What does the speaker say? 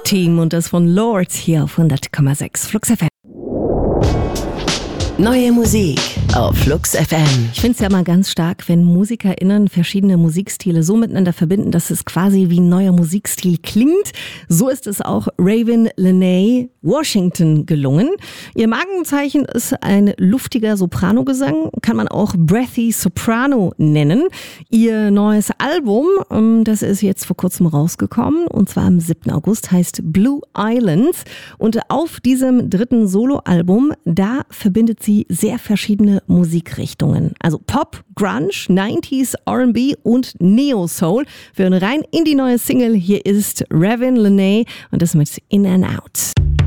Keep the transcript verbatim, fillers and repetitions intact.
Team und das von Lords hier auf hundert Komma sechs Flux F M. Neue Musik auf Flux F M. Ich finde es ja mal ganz stark, wenn MusikerInnen verschiedene Musikstile so miteinander verbinden, dass es quasi wie ein neuer Musikstil klingt. So ist es auch Raven Lenae Washington gelungen. Ihr Markenzeichen ist ein luftiger Sopranogesang, kann man auch Breathy Soprano nennen. Ihr neues Album, das ist jetzt vor kurzem rausgekommen, und zwar am siebten August, heißt Blue Islands. Und auf diesem dritten Soloalbum, da verbindet sie sehr verschiedene Musikrichtungen. Also Pop, Grunge, neunziger, R and B und Neo-Soul. Wir hören rein in die neue Single. Hier ist Raven Lenae und das mit In and Out.